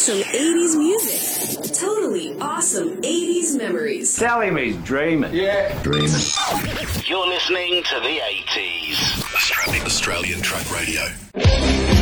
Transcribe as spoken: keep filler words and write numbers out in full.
awesome eighties music. Totally awesome eighties memories. Tell him he's dreaming. Yeah. Dreaming. You're listening to the eighties. Australian Track Radio.